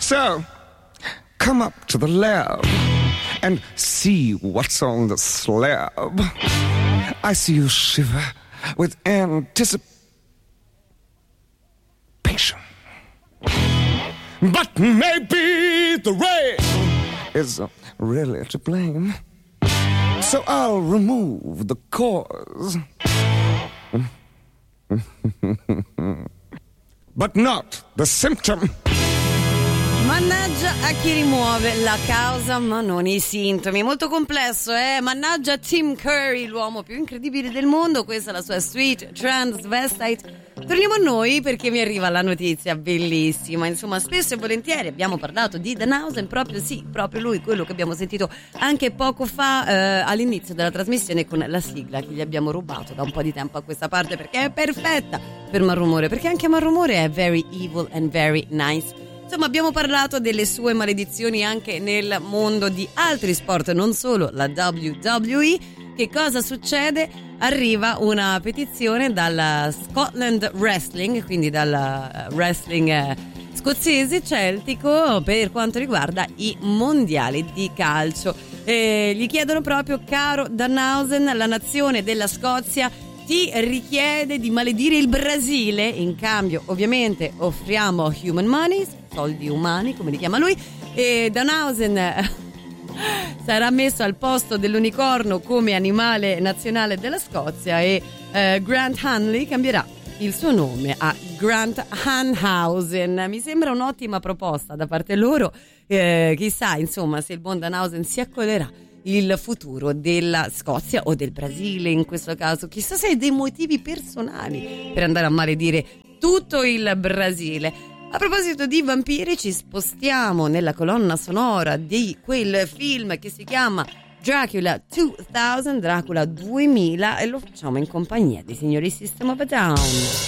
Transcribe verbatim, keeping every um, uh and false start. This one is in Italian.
So, come up to the lab and see what's on the slab. I see you shiver with anticipation. But maybe the rain is really to blame. So I'll remove the cause. But not the symptom. Mannaggia a chi rimuove la causa ma non i sintomi. Molto complesso, eh? Mannaggia Tim Curry, l'uomo più incredibile del mondo. Questa è la sua Sweet Transvestite. Torniamo a noi perché mi arriva la notizia bellissima. Insomma, spesso e volentieri abbiamo parlato di Danhausen, proprio sì, proprio lui, quello che abbiamo sentito anche poco fa eh, all'inizio della trasmissione con la sigla che gli abbiamo rubato da un po' di tempo a questa parte, perché è perfetta per Malrumore, perché anche Malrumore è very evil and very nice. Insomma, abbiamo parlato delle sue maledizioni anche nel mondo di altri sport, non solo la W W E. Che cosa succede? Arriva una petizione dalla Scotland Wrestling, quindi dal wrestling eh, scozzese celtico, per quanto riguarda i mondiali di calcio. E gli chiedono proprio: caro Danhausen, la nazione della Scozia ti richiede di maledire il Brasile, in cambio ovviamente offriamo human money, soldi umani come li chiama lui, e Danhausen sarà messo al posto dell'unicorno come animale nazionale della Scozia e eh, Grant Hanley cambierà il suo nome a Grant Hanhausen. Mi sembra un'ottima proposta da parte loro, eh, chissà insomma se il buon Danhausen si accolerà il futuro della Scozia o del Brasile in questo caso, chissà se hai dei motivi personali per andare a maledire tutto il Brasile. A proposito di vampiri, ci spostiamo nella colonna sonora di quel film che si chiama Dracula duemila, Dracula duemila, e lo facciamo in compagnia dei signori System of a Down.